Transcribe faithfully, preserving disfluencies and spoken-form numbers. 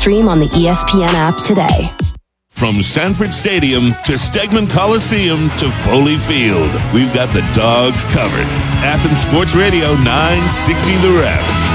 stream on the E S P N app today. From Sanford Stadium to Stegman Coliseum to Foley Field, we've got the Dogs covered. Athens Sports Radio nine sixty The Ref.